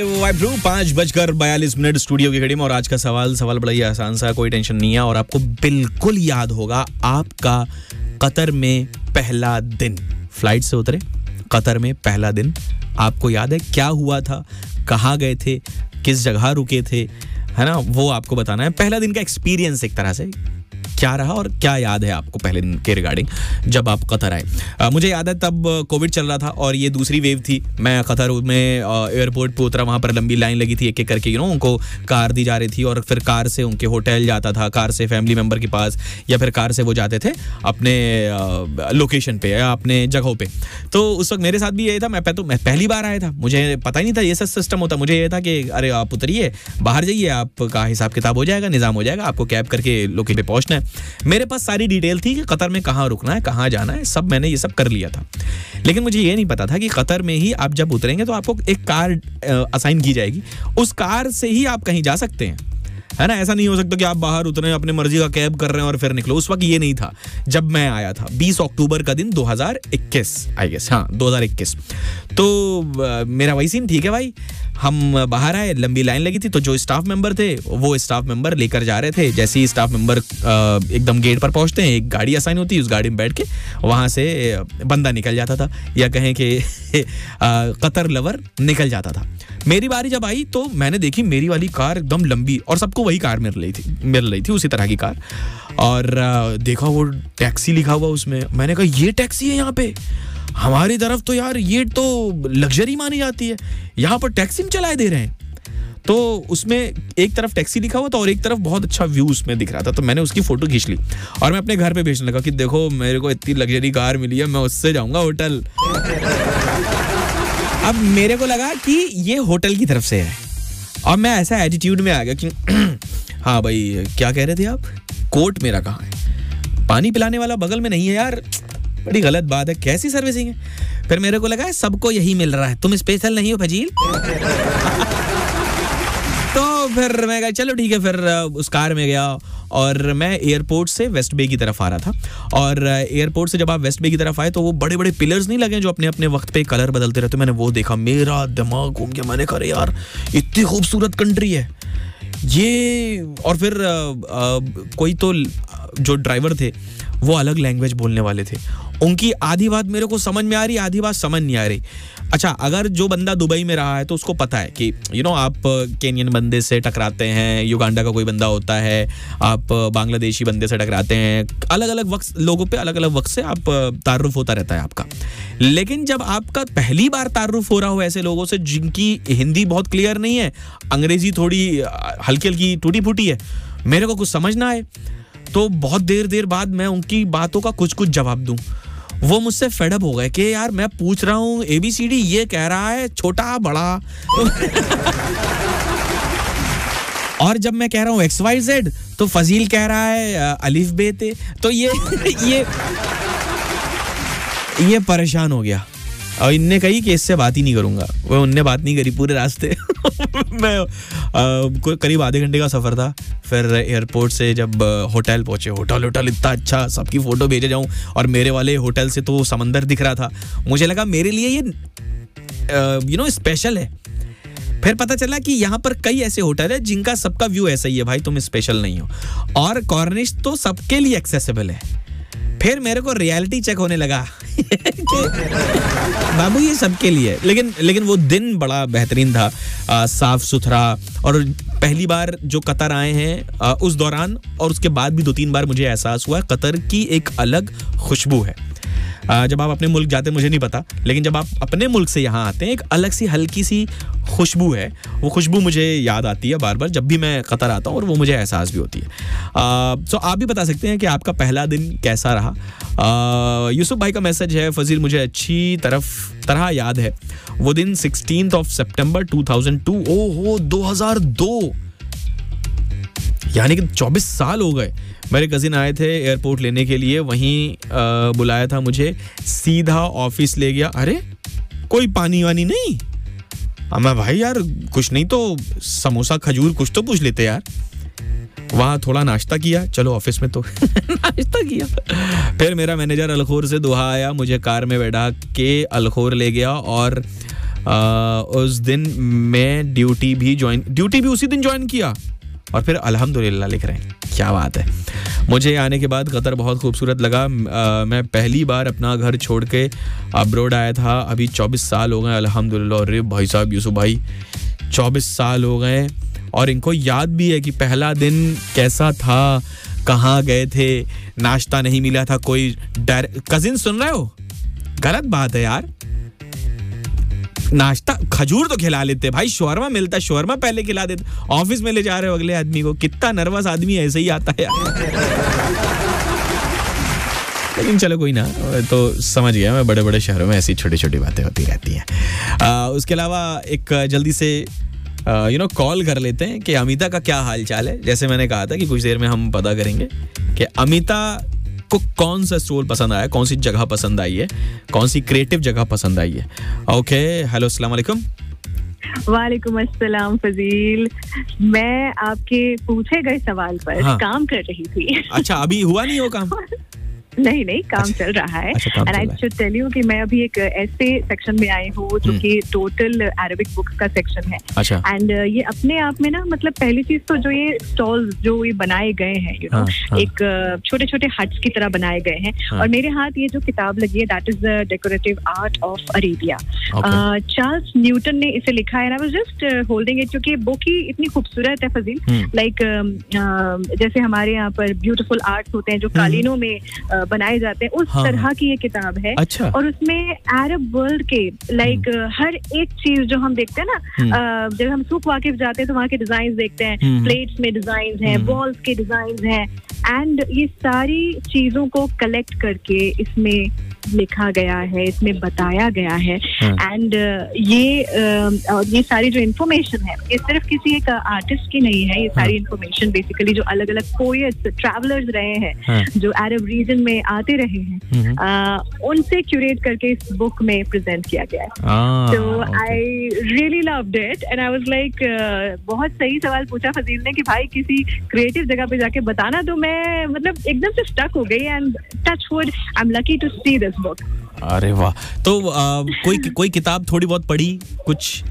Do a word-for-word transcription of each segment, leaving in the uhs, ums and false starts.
Vibe through पाँच बजकर बयालीस मिनट स्टूडियो की घड़ी में। और आज का सवाल सवाल बड़ा ही आसान सा, कोई टेंशन नहीं है और आपको बिल्कुल याद होगा आपका कतर में पहला दिन। फ्लाइट से उतरे, कतर में पहला दिन आपको याद है क्या हुआ था, कहाँ गए थे, किस जगह रुके थे, है ना, वो आपको बताना है। पहला दिन का एक्सपीरियंस एक तरह से क्या रहा और क्या याद है आपको पहले दिन के रिगार्डिंग जब आप कतर आए। आ, मुझे याद है तब कोविड चल रहा था और ये दूसरी वेव थी। मैं कतर में एयरपोर्ट पे उतरा, वहाँ पर लंबी लाइन लगी थी एक एक करके, यू नो उनको कार दी जा रही थी और फिर कार से उनके होटल जाता था, कार से फैमिली मेम्बर के पास, या फिर कार से वो जाते थे अपने लोकेशन पे या अपने जगहों पे। तो उस वक्त मेरे साथ भी यही था। मैं तो मैं पहली बार आया था, मुझे पता ही नहीं था ये सब सिस्टम होता। मुझे ये था कि अरे आप उतरिए, बाहर जाइए, आपका हिसाब किताब हो जाएगा, निज़ाम हो जाएगा, आपको कैब करके लोकेशन पे पहुंचना है। मेरे पास सारी डिटेल थी कि कतर में कहाँ रुकना है, कहाँ जाना है, सब मैंने ये सब कर लिया था। लेकिन मुझे ये नहीं पता था कि कतर में ही आप जब उतरेंगे तो आपको एक कार असाइन की जाएगी, उस कार से ही आप कहीं जा सकते हैं, है ना। ऐसा नहीं हो सकता कि आप बाहर उतरे, अपने मर्जी का कैब कर रहे हैं और फिर निकलो। उस वक्त ये नहीं था जब मैं आया था। बीस अक्टूबर का दिन दो हज़ार इक्कीस आई गेस, हाँ दो हज़ार इक्कीस। तो मेरा वही सीन, ठीक है भाई, हम बाहर आए, लंबी लाइन लगी थी, तो जो स्टाफ मेंबर थे वो स्टाफ मेंबर लेकर जा रहे थे। जैसे ही स्टाफ मेंबर एकदम गेट पर पहुंचते हैं, एक गाड़ी असाइन होती है, उस गाड़ी में बैठ के वहां से बंदा निकल जाता था, या कहें कि कतर लवर निकल जाता था। मेरी बारी जब आई तो मैंने देखी मेरी वाली कार एकदम लंबी और सबको वही कार मिल रही थी मिल रही थी उसी तरह की कार। और देखा वो टैक्सी लिखा हुआ उसमें, मैंने कहा ये टैक्सी है यहाँ पे, हमारी तरफ तो यार ये तो लग्जरी मानी जाती है, यहाँ पर टैक्सी में चलाए दे रहे हैं। तो उसमें एक तरफ टैक्सी लिखा हुआ था और एक तरफ बहुत अच्छा व्यू उसमें दिख रहा था। तो मैंने उसकी फोटो खींच ली और मैं अपने घर पे भेजने लगा कि देखो मेरे को इतनी लग्जरी कार मिली है, मैं उससे जाऊंगा होटल। अब मेरे को लगा कि ये होटल की तरफ से है और मैं ऐसा एटीट्यूड में आ गया कि हाँ भाई क्या कह रहे थे आप, कोट मेरा कहाँ है, पानी पिलाने वाला बगल में नहीं है यार, बड़ी गलत बात है, कैसी सर्विसिंग है। फिर मेरे को लगा सबको यही मिल रहा है, तुम स्पेशल नहीं हो फजील। तो फिर मैं कहा चलो ठीक है। फिर उस कार में गया और मैं एयरपोर्ट से वेस्ट बे की तरफ आ रहा था। और एयरपोर्ट से जब आप वेस्ट बे की तरफ आए तो वो बड़े बड़े पिलर्स नहीं लगे जो अपने अपने वक्त पे कलर बदलते रहते। मैंने वो देखा, मेरा दिमाग घूम गया। मैंने कहा यार इतनी खूबसूरत कंट्री है ये। और फिर आ, आ, कोई तो जो ड्राइवर थे वो अलग लैंग्वेज बोलने वाले थे, उनकी आधी बात मेरे को समझ में आ रही, आधी बात समझ नहीं आ रही। अच्छा, अगर जो बंदा दुबई में रहा है तो उसको पता है कि यू नो आप केनियन बंदे से टकराते हैं, युगांडा का कोई बंदा होता है, आप बांग्लादेशी बंदे से टकराते हैं, अलग अलग वक्त लोगों पे अलग अलग वक्त से आप तारुफ होता रहता है आपका। लेकिन जब आपका पहली बार तारुफ हो रहा हो ऐसे लोगों से जिनकी हिंदी बहुत क्लियर नहीं है, अंग्रेजी थोड़ी हल्की हल्की टूटी फूटी है, मेरे को कुछ समझ ना आए, तो बहुत देर देर बाद मैं उनकी बातों का कुछ कुछ जवाब दूं। वो मुझसे फेडअप हो गए कि यार मैं पूछ रहा हूँ ए बी सी डी, ये कह रहा है छोटा बड़ा। और जब मैं कह रहा हूँ एक्स वाई जेड तो फजील कह रहा है अलिफ बे ते। तो ये ये ये परेशान हो गया और इनने कही कि इससे बात ही नहीं करूंगा। वो उनने बात नहीं करी पूरे रास्ते। मैं आ, करीब आधे घंटे का सफर था। फिर एयरपोर्ट से जब होटल पहुंचे, होटल होटल इतना अच्छा, सबकी फोटो भेजे जाऊं और मेरे वाले होटल से तो समंदर दिख रहा था। मुझे लगा मेरे लिए ये यू नो स्पेशल है। फिर पता चला कि यहाँ पर कई ऐसे होटल है जिनका सबका व्यू ऐसा ही है, भाई तुम स्पेशल नहीं हो। और कॉर्निश तो सबके लिए एक्सेसिबल है। फिर मेरे को रियलिटी चेक होने लगा बाबू ये सबके लिए। लेकिन लेकिन वो दिन बड़ा बेहतरीन था, आ, साफ सुथरा। और पहली बार जो कतर आए हैं आ, उस दौरान और उसके बाद भी दो तीन बार मुझे एहसास हुआ कतर की एक अलग खुशबू है। आ, जब आप अपने मुल्क जाते हैं मुझे नहीं पता, लेकिन जब आप अपने मुल्क से यहाँ आते हैं एक अलग सी हल्की सी खुशबू है। वो खुशबू मुझे याद आती है बार बार जब भी मैं कतर आता हूँ और वो मुझे एहसास भी होती है। सो आप भी बता सकते हैं कि आपका पहला दिन कैसा रहा। आ, यूसुफ भाई का मैसेज है, फजील मुझे अच्छी तरफ तरह याद है वो दिन sixteenth of September two thousand to. ओहो दो हज़ार दो, यानी कि चौबीस साल हो गए। मेरे कजिन आए थे एयरपोर्ट लेने के लिए, वहीं आ, बुलाया था मुझे, सीधा ऑफिस ले गया। अरे कोई पानी वानी नहीं? मैं भाई यार कुछ नहीं तो समोसा खजूर कुछ तो पूछ लेते यार। वहाँ थोड़ा नाश्ता किया, चलो ऑफिस में तो नाश्ता किया। फिर मेरा मैनेजर अलखोर से दुहा आया, मुझे कार में बैठा के अलखोर ले गया और उस दिन मैं ड्यूटी भी ज्वाइन ड्यूटी भी उसी दिन ज्वाइन किया और फिर अल्हम्दुलिल्लाह लिख रहे हैं। क्या बात है। मुझे आने के बाद कतर बहुत खूबसूरत लगा। आ, मैं पहली बार अपना घर छोड़ के अब्रोड आया था। अभी चौबीस साल हो गए अल्हम्दुलिल्लाह। अरे भाई साहब यूसुफ भाई, चौबीस साल हो गए और इनको याद भी है कि पहला दिन कैसा था, कहाँ गए थे, नाश्ता नहीं मिला था, कोई डर। कजिन सुन रहे हो? गलत बात है यार। नाश्ता खजूर तो खिला लेते भाई, शोरमा मिलता, शोरमा पहले खिला देते। ऑफिस में ले जा रहे हो अगले आदमी को, कितना नर्वस आदमी ऐसे ही आता है यार। लेकिन चलो कोई ना, तो समझ गया मैं, बड़े बड़े शहरों में ऐसी छोटी छोटी बातें होती रहती हैं। आ, उसके अलावा एक जल्दी से यू नो कॉल कर लेते हैं कि अमिता का क्या हाल चाल है। जैसे मैंने कहा था कि कुछ देर में हम पता करेंगे कि अमिता को कौन सा स्टोर पसंद आया, कौन सी जगह पसंद आई है, कौन सी क्रिएटिव जगह पसंद आई है। ओके, हेलो, अस्सलाम वालेकुम। वालेकुम अस्सलाम फजील। मैं आपके पूछे गए सवाल पर हाँ। काम कर रही थी। अच्छा, अभी हुआ नहीं हो काम? नहीं नहीं, काम अच्छा, चल रहा है। And I should tell you कि मैं अभी एक ऐसे सेक्शन में आई हूँ जो कि टोटल अरबिक बुक्स का सेक्शन है। अच्छा। एंड uh, ये अपने आप में ना, मतलब पहली चीज तो जो ये स्टॉल्स जो ये बनाए गए हैं, यू नो, एक छोटे छोटे हट्स की तरह बनाए गए हैं। हाँ. और मेरे हाथ ये जो किताब लगी है, that is the decorative art of Arabia. Charles Newton ने इसे लिखा है। I was just holding it क्योंकि बुक ही इतनी खूबसूरत है फजील। लाइक like, uh, जैसे हमारे यहाँ पर ब्यूटीफुल आर्ट्स होते हैं जो कालीनों में uh, बनाए जाते हैं, उस हाँ, तरह हाँ. की ये किताब है। अच्छा। और उसमें अरब वर्ल्ड के लाइक हर एक चीज जो हम देखते हैं ना, जब हम सूक वाकिफ जाते हैं तो वहाँ के डिजाइन देखते हैं, प्लेट्स में डिजाइन हैं, वॉल्स के डिजाइन हैं, एंड ये सारी चीजों को कलेक्ट करके इसमें लिखा गया है, इसमें बताया गया है। एंड uh, ये uh, ये सारी जो इन्फॉर्मेशन है, ये सिर्फ किसी एक आर्टिस्ट की नहीं है। ये सारी इन्फॉर्मेशन बेसिकली जो अलग अलग पोएट्स, ट्रैवलर्स रहे हैं, जो अरब रीजन में आते रहे हैं, uh, उनसे क्यूरेट करके इस बुक में प्रेजेंट किया गया है। तो I really loved it and I was like, बहुत सही सवाल पूछा फजील ने कि भाई किसी क्रिएटिव जगह पे जाके बताना, तो मैं मतलब एकदम से स्टक हो गई। And touch wood, I am lucky to see this book. अरे वाह। तो आ, कोई कोई किताब थोड़ी बहुत पढ़ी कुछ,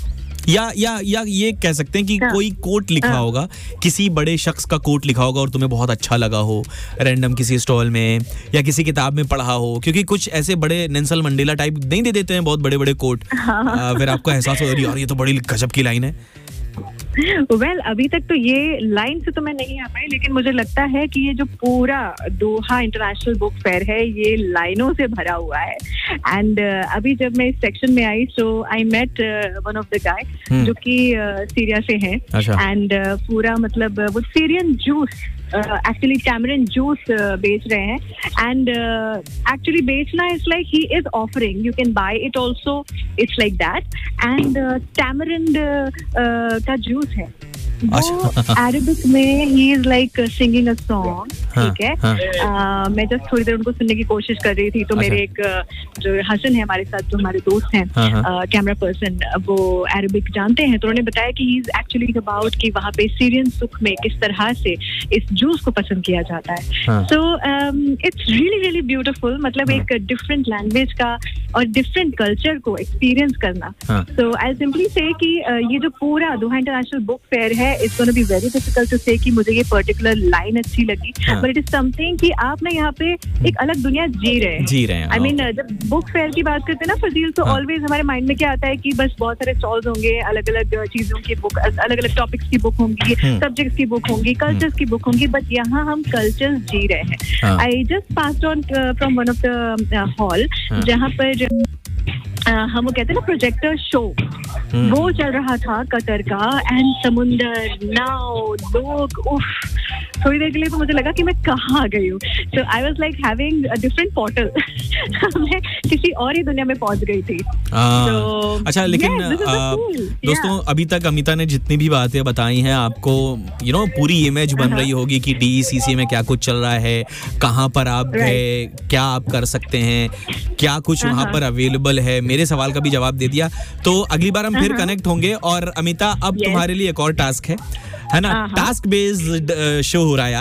या या या ये कह सकते हैं कि हाँ, कोई कोट लिखा हाँ, होगा, किसी बड़े शख्स का कोट लिखा होगा और तुम्हें बहुत अच्छा लगा हो, रैंडम किसी स्टॉल में या किसी किताब में पढ़ा हो, क्योंकि कुछ ऐसे बड़े नेल्सन मंडेला टाइप नहीं दे देते हैं बहुत बड़े बड़े कोट। हाँ, आ, फिर आपको एहसास हो यार ये तो बड़ी गजब की लाइन है। वेल well, अभी तक तो ये लाइन से तो मैं नहीं आ पाई, लेकिन मुझे लगता है कि ये जो पूरा दोहा इंटरनेशनल बुक फेयर है ये लाइनों से भरा हुआ है। एंड uh, अभी जब मैं इस सेक्शन में आई, सो I met one of the guy जो कि सीरिया से हैं। एंड uh, पूरा मतलब वो Syrian juice, actually tamarind juice बेच रहे हैं। एंड एक्चुली बेचना is like he is offering, you can buy it also, it's like that. And tamarind का जूस है वो अरबिक में, he is like singing a song. ठीक है। हाँ, uh, मैं जस्ट थोड़ी देर उनको सुनने की कोशिश कर रही थी, तो मेरे एक uh, जो हसन है हमारे साथ, जो हमारे दोस्त हैं, कैमरा पर्सन, वो अरबिक जानते हैं, तो उन्होंने बताया कि ही इज एक्चुअली अबाउट कि वहाँ पे सीरियन सुख में किस तरह से इस जूस को पसंद किया जाता है। So it's really really beautiful. मतलब एक डिफरेंट लैंग्वेज का और डिफरेंट कल्चर को एक्सपीरियंस करना। सो आई सिंपली से कि uh, ये जो पूरा दोहा इंटरनेशनल बुक फेयर है, it's gonna be very difficult to से कि मुझे ये पर्टिकुलर लाइन अच्छी लगी, बट इट इज समथिंग कि आप ना यहाँ पे एक अलग दुनिया जी रहे हैं जी रहे हैं। आई मीन जब बुक फेयर की बात करते हैं ना फजील, तो ऑलवेज हमारे माइंड में क्या आता है कि बस बहुत सारे स्टॉल्स होंगे, अलग अलग चीजों की बुक, अलग अलग टॉपिक्स की बुक होंगी, सब्जेक्ट्स की बुक होंगी, कल्चर्स की बुक होंगी, बट यहाँ हम कल्चर्स जी रहे हैं। I just passed on from one of the hall जहाँ पर Uh, हम वो कहते हैं ना प्रोजेक्टर शो, वो चल रहा था कतर का। एंड समुंदर, नाव, लोग, उफ, थोड़ी देर के लिए तो मुझे लगा कि मैं कहाँ आ गई हूँ। सो I was like having a different portal. मैं किसी और ही दुनिया में पहुंच गई थी। so, अच्छा, लेकिन yeah, आ, दोस्तों yeah. अभी तक अमिता ने जितनी भी बातें बताई हैं, आपको यू नो पूरी इमेज बन रही होगी कि डीईसीसी में क्या कुछ चल रहा है, कहाँ पर आप गए, क्या आप कर सकते हैं, क्या कुछ वहाँ पर अवेलेबल है। मेरे सवाल का भी जवाब दे दिया, तो अगली बार हम फिर कनेक्ट होंगे। और अमिता, अब तुम्हारे लिए एक और टास्क है है ना, टास्क बेस्ड शो हो रहा है आज,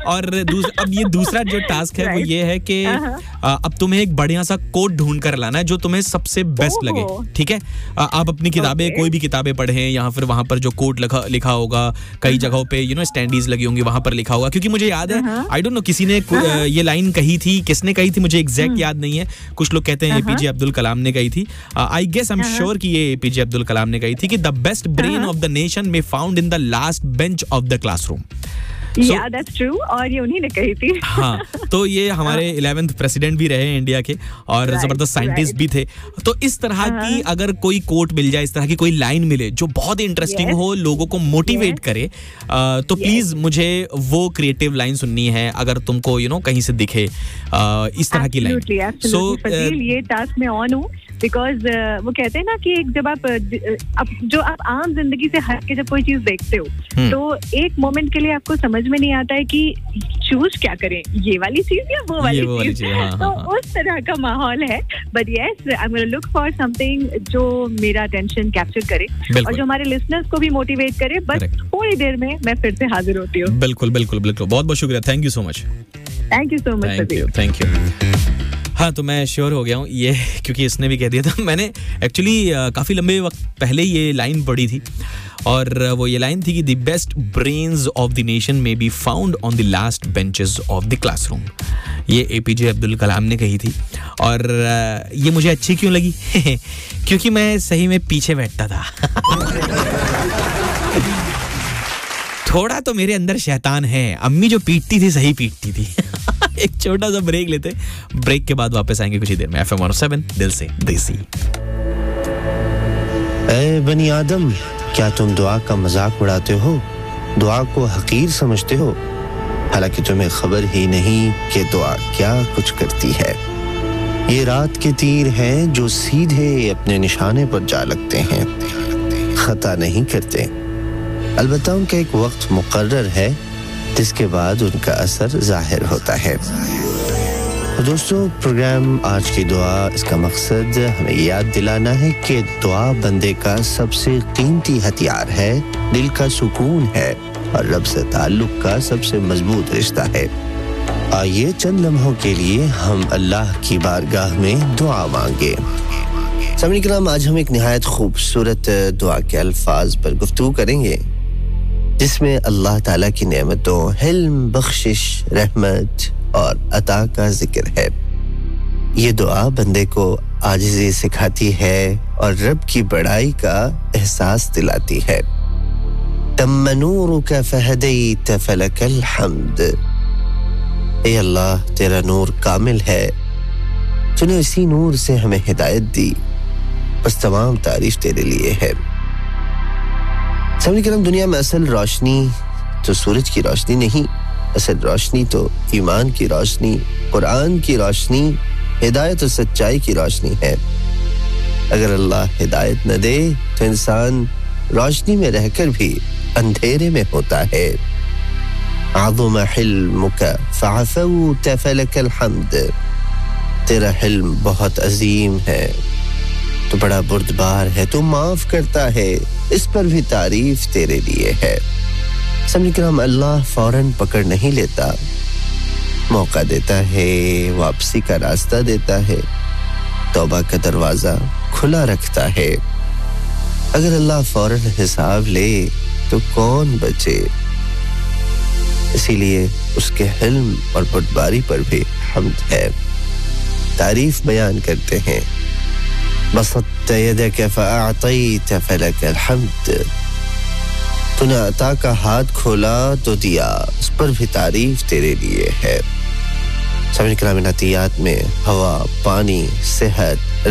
और दूस, अब ये दूसरा जो टास्क है वो ये है कि अब तुम्हें एक बढ़िया सा कोट ढूंढ कर लाना है जो तुम्हें सबसे बेस्ट लगे, ठीक है? आप अपनी किताबें, कोई भी किताबें पढ़ें या फिर वहां पर जो कोट लिखा लिखा होगा, कई जगहों पे यू नो स्टैंडीज लगी होंगी, वहां पर लिखा होगा, क्योंकि मुझे याद है, आई डोंट नो किसी ने ये लाइन कही थी, किसने कही थी मुझे एग्जैक्ट याद नहीं है, कुछ लोग कहते हैं एपीजे अब्दुल कलाम ने कही थी, I guess I am sure कि ये एपीजे अब्दुल कलाम ने कही थी कि the best brain of the nation may found in the last bench of the classroom. So, yeah, that's true, और ये उन्हीं ने कही थी। हाँ, तो ये हमारे इलेवेंथ प्रेसिडेंट भी रहे इंडिया के और right, जबरदस्त साइंटिस्ट right. भी थे। तो इस तरह uh-huh. की अगर कोई कोट मिल जाए, इस तरह की कोई लाइन मिले जो बहुत ही इंटरेस्टिंग yes. हो, लोगों को मोटिवेट yes. करे, आ, तो प्लीज yes. मुझे वो क्रिएटिव लाइन सुननी है अगर तुमको यू नो कहीं से दिखे आ, इस तरह की लाइन। सो ये टास्क में ऑन हूँ बिकॉज uh, वो कहते हैं ना कि एक जब आप अब जो आप आम जिंदगी से हट के जब कोई चीज देखते हो hmm. तो एक मोमेंट के लिए आपको समझ में नहीं आता है कि चूज क्या करें, ये वाली चीज या वो वाली वो चीज, हाँ, तो हाँ, हाँ. उस तरह का माहौल है। But yes, I am gonna look for something जो मेरा अटेंशन कैप्चर करे और जो हमारे लिसनर्स को भी मोटिवेट करे। बस थोड़ी देर में मैं फिर से हाजिर होती हूँ। बिल्कुल बिल्कुल बिल्कुल, बहुत बहुत शुक्रिया, thank you so much. Thank you so much, thank you. हाँ, तो मैं श्योर हो गया हूँ ये, क्योंकि इसने भी कह दिया था। मैंने एक्चुअली काफ़ी लंबे वक्त पहले ये लाइन पढ़ी थी और वो ये लाइन थी कि the best brains of the nation may be found on the last benches of the classroom. ये एपीजे अब्दुल कलाम ने कही थी और ये मुझे अच्छी क्यों लगी क्योंकि मैं सही में पीछे बैठता था थोड़ा तो मेरे अंदर शैतान है, अम्मी जो पीटती थी सही पीटती थी एक छोटा सा ब्रेक लेते, ब्रेक के बाद वापस आएंगे कुछ ही देर में। F M one O seven, दिल से देसी। ऐ बनी आदम, क्या तुम दुआ का मजाक उड़ाते हो, दुआ को हकीर समझते हो, हालांकि तुम्हें खबर ही नहीं कि दुआ क्या कुछ करती है। ये रात के तीर हैं जो सीधे अपने निशाने पर जा लगते हैं, खता नहीं करते। अलबत्ता उनका एक वक्त मुकर्रर है जिसके बाद उनका असर जाहिर होता है। तो दोस्तों, प्रोग्राम आज की दुआ, इसका मकसद हमें याद दिलाना है कि दुआ बंदे का सबसे कीमती हथियार है, दिल का सुकून है और रब से ताल्लुक का सबसे मजबूत रिश्ता है। आइए चंद लम्हों के लिए हम अल्लाह की बारगाह में दुआ मांगे। सामईन किराम, आज हम एक निहायत खूबसूरत दुआ के अल्फाज पर गुफ्तगू करेंगे जिसमें अल्लाह ताला की नेमतों, हिल्म, बख्शिश, रहमत और अता का जिक्र है। ये दुआ बंदे को आजिज़ी सिखाती है और रब की बड़ाई का एहसास दिलाती है। तम्म नूरुका फहदैत फलकल हम्द। ए अल्लाह, तेरा नूर कामिल है, तूने इसी नूर से हमें हिदायत दी, बस तमाम तारीफ तेरे लिए है। सामईन किराम, दुनिया में असल रोशनी तो सूरज की रोशनी नहीं, असल रोशनी तो ईमान की रोशनी, कुरान की रोशनी, हिदायत और सच्चाई की रोशनी है। अगर अल्लाह हिदायत न दे तो इंसान रोशनी में रहकर भी अंधेरे में होता है। आज़ुम हिल्मुका फ़अफ़ौत फ़लकल हम्द। तेरा हिल्म बहुत अजीम है, तो बड़ा बुर्दबार है, तो माफ करता है, इस पर भी तारीफ तेरे लिए है। सामईन किराम, अल्लाह फौरन पकड़ नहीं लेता, मौका देता है, वापसी का रास्ता देता है, तौबा का दरवाजा खुला रखता है। अगर अल्लाह फौरन हिसाब ले तो कौन बचे। इसीलिए उसके हिल्म और बुर्दबारी पर भी हम्द है। तारीफ बयान करते हैं, बसत्त यदक फ़अअतैत फलकल हम्द। तूने अता का हाथ खोला तो दिया, उस पर भी तारीफ तेरे लिए है। सामईन किराम, नातियात में हवा, पानी, सेहत,